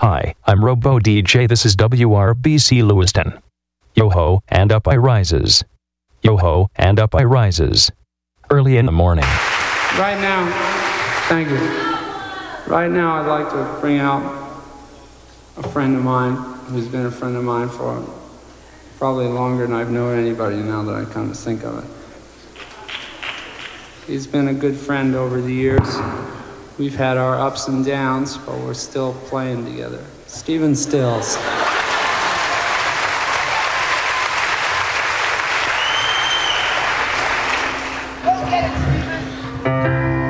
Hi, I'm Robo DJ. This is WRBC Lewiston. Yo-ho, and up I rises. Yo-ho, and up I rises. Early in the morning. Right now, thank you. Right now I'd like to bring out a friend of mine who's been a friend of mine for probably longer than I've known anybody now that I kind of think of it. He's been a good friend over the years. We've had our ups and downs, but we're still playing together. Stephen Stills.